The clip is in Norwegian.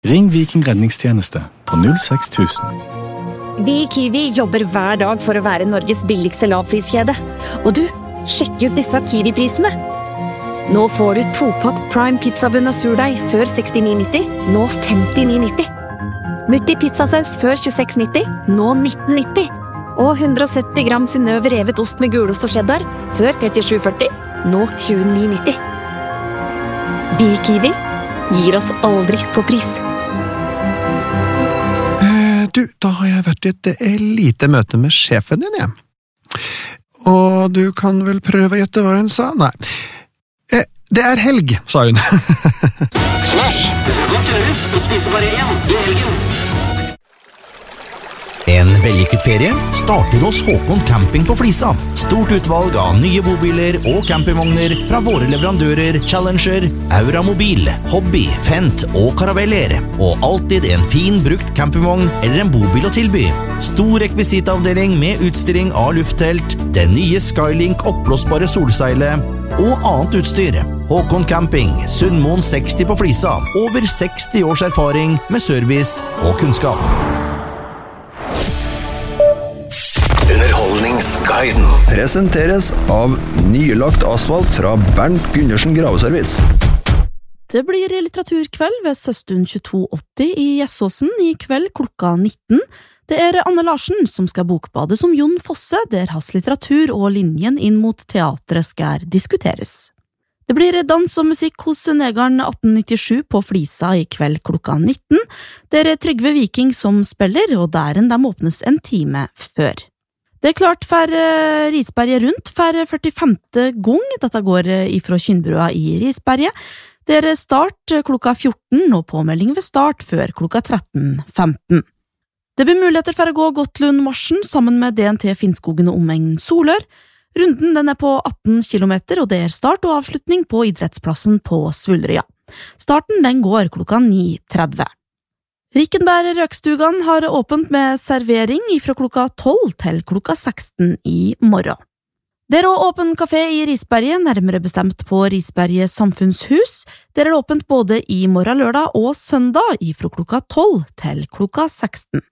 Ring Viking redningstjeneste på 06000. Vi i Kiwi jobber hver dag for å være Norges billigste lavpriskjede. Og du, sjekk ut disse Kiwi-prisene. Nå får du 2-pakk Prime pizzabunn av surdeig før 69,90, nå 59,90. Mutti pizzasaus før 26,90, nå 19,90. Og 170 gram Synnøve revet ost med gulost og cheddar før 37,40, nå 29,90. Vi i Kiwi gir oss aldri på pris. Du, da har jeg vært i et lite møte med sjefen din, jeg. Og du kan vel prøve å gjette hva hun sa? Nei. Det er helg, sa hun. Det skal godt gjøres å spise bare én i helgen. En vellykket ferie starter hos Håkon Camping på Flisa. Stort utvalg av nye bobiler og campingvogner fra våre leverandører Challenger, Auramobil, Hobby, Fendt og Caraveller. Og alltid en fin brukt campingvogn eller en bobil å tilby. Stor rekvisitavdeling med utstilling av lufttelt, det nye Skylink oppblåsbare solseilet og annet utstyr. Håkon Camping, Sundmoen 60 på Flisa. Over 60 års erfaring med service og kunnskap. Underholdningsguiden presenteres av nylagt asfalt fra Bernt Gundersen Graveservice. Det blir litteraturkveld ved Søstund 2280 i Gjessåsen i kveld klokka 19. Det er Anne Larsen som skal bokbade som Jon Fosse, der hans litteratur og linjen inn mot teatret skal diskuteres. Det blir dans og musikk hos Negaren 1897 på Flisa i kveld klokka 19. Det er Trygve Viking som spiller, og dæren dem åpnes en time før. Det er klart for Risberget rundt for 45. gang. Dette går ifra Kynnbrua i Risberget. Det er start klokka 14 og påmelding ved start før klokka 13.15. Det blir muligheter for å gå Gottlundmarsjen sammen med DNT Finnskogen og omegn Solør. Runden den er på 18 kilometer, og det er start og avslutning på idrettsplassen på Svullrya. Starten den går klokka 9.30. Rikenberg Røkstugan har åpent med servering fra klokka 12 til klokka 16 i morgen. Det er også åpen kafé i Risberget, nærmere bestemt på Risberget Samfunnshus. Det er åpent både i morgen, lørdag og søndag fra klokka 12 til klokka 16.